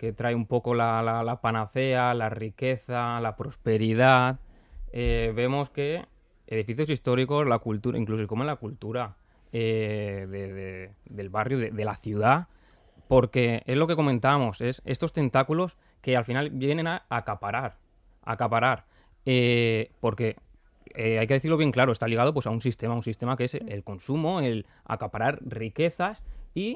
que trae un poco la panacea, la riqueza, la prosperidad, vemos que edificios históricos, la cultura, incluso como en la cultura del barrio, de la ciudad, porque es lo que comentábamos, es estos tentáculos que al final vienen a acaparar, porque hay que decirlo bien claro, está ligado pues a un sistema que es el consumo, el acaparar riquezas y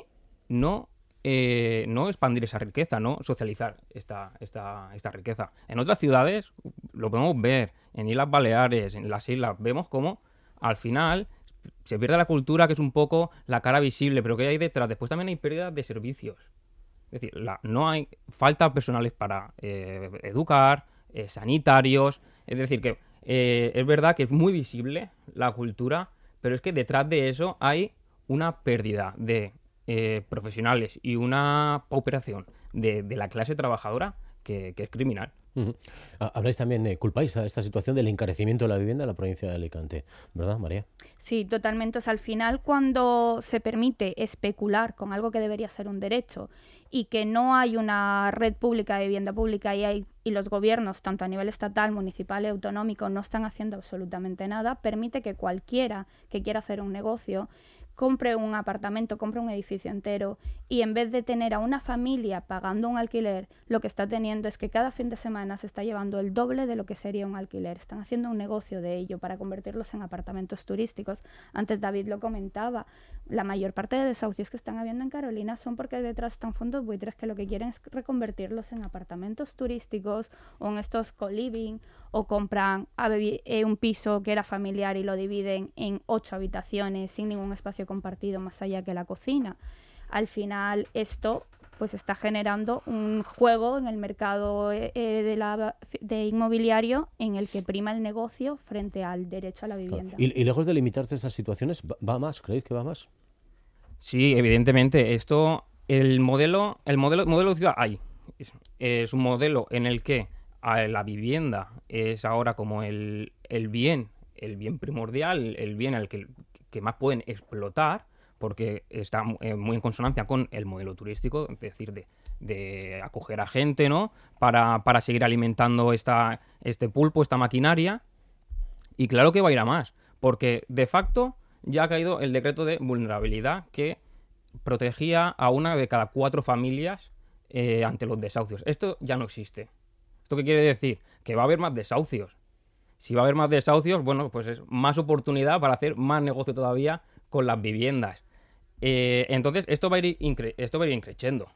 no expandir esa riqueza, no socializar esta riqueza. En otras ciudades lo podemos ver, en Islas Baleares, en las islas, vemos cómo al final se pierde la cultura, que es un poco la cara visible, pero que hay detrás. Después también hay pérdida de servicios. Es decir, no hay falta personales para educar, sanitarios. Es decir, que es verdad que es muy visible la cultura, pero es que detrás de eso hay una pérdida de profesionales y una pauperación de la clase trabajadora que es criminal. Uh-huh. Habláis también, culpáis a esta situación del encarecimiento de la vivienda en la provincia de Alicante, ¿verdad, María? Sí, totalmente. O sea, al final, cuando se permite especular con algo que debería ser un derecho y que no hay una red pública de vivienda pública y los gobiernos, tanto a nivel estatal, municipal y autonómico, no están haciendo absolutamente nada, permite que cualquiera que quiera hacer un negocio compre un apartamento, compre un edificio entero y en vez de tener a una familia pagando un alquiler, lo que está teniendo es que cada fin de semana se está llevando el doble de lo que sería un alquiler. Están haciendo un negocio de ello para convertirlos en apartamentos turísticos. Antes David lo comentaba, la mayor parte de desahucios que están habiendo en Carolina son porque detrás están fondos buitres que lo que quieren es reconvertirlos en apartamentos turísticos o en estos co-living, o compran un piso que era familiar y lo dividen en 8 habitaciones sin ningún espacio compartido más allá que la cocina. Al final esto pues está generando un juego en el mercado de inmobiliario en el que prima el negocio frente al derecho a la vivienda. Claro. Y lejos de limitarse esas situaciones, ¿va más? ¿Creéis que va más? Sí, evidentemente. El modelo de ciudad hay. Es un modelo en el que la vivienda es ahora como el bien primordial, el bien al que más pueden explotar, porque está muy en consonancia con el modelo turístico, es decir, de acoger a gente, ¿no? Para seguir alimentando este pulpo, esta maquinaria. Y claro que va a ir a más, porque de facto ya ha caído el decreto de vulnerabilidad que protegía a una de cada 4 familias ante los desahucios. Esto ya no existe. ¿Esto qué quiere decir? Que va a haber más desahucios. Si va a haber más desahucios, bueno, pues es más oportunidad para hacer más negocio todavía con las viviendas. Entonces, esto va a ir increciendo.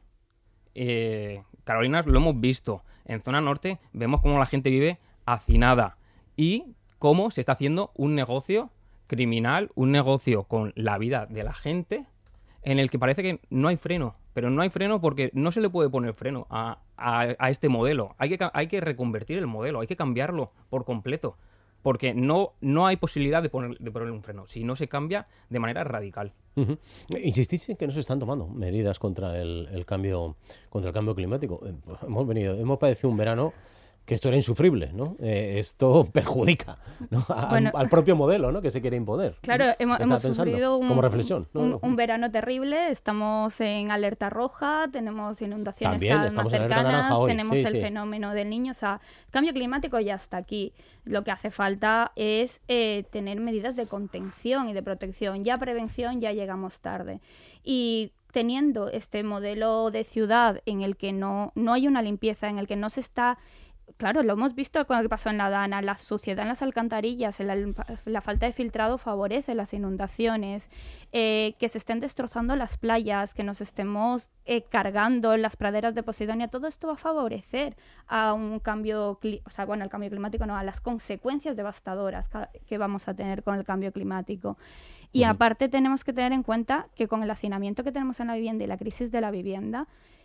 Carolina lo hemos visto. En zona norte vemos cómo la gente vive hacinada y cómo se está haciendo un negocio criminal, un negocio con la vida de la gente, en el que parece que no hay freno. Pero no hay freno porque no se le puede poner freno a este modelo. Hay que reconvertir el modelo, hay que cambiarlo por completo. Porque no hay posibilidad de ponerle un freno si no se cambia de manera radical. Uh-huh. Insistís en que no se están tomando medidas contra el cambio climático. Hemos padecido un verano que esto era insufrible, ¿no? Esto perjudica, ¿no? al propio modelo, ¿no? Que se quiere imponer. Claro, hemos sufrido como reflexión, ¿no? un verano terrible. Estamos en alerta roja, tenemos inundaciones también cada vez más cercanas, tenemos el fenómeno del Niño. O sea, el cambio climático ya está aquí. Lo que hace falta es tener medidas de contención y de protección. Ya prevención ya llegamos tarde. Y teniendo este modelo de ciudad en el que no hay una limpieza, en el que no se está... Claro, lo hemos visto con lo que pasó en la Dana, la suciedad en las alcantarillas, la falta de filtrado favorece las inundaciones, que se estén destrozando las playas, que nos estemos cargando las praderas de Posidonia, todo esto va a favorecer a un cambio, al cambio climático, no, a las consecuencias devastadoras que vamos a tener con el cambio climático. Y aparte tenemos que tener en cuenta que con el hacinamiento que tenemos en la vivienda y la crisis de la vivienda,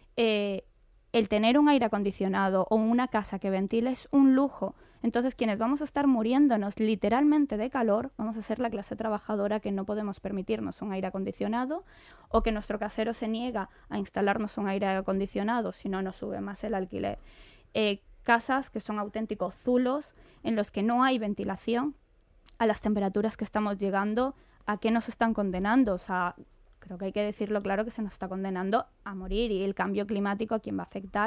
el tener un aire acondicionado o una casa que ventile es un lujo. Entonces, quienes vamos a estar muriéndonos literalmente de calor, vamos a ser la clase trabajadora que no podemos permitirnos un aire acondicionado, o que nuestro casero se niega a instalarnos un aire acondicionado, si no nos sube más el alquiler. Casas que son auténticos zulos, en los que no hay ventilación, a las temperaturas que estamos llegando, ¿a qué nos están condenando? O sea, creo que hay que decirlo claro, que se nos está condenando a morir, y el cambio climático a quién va a afectar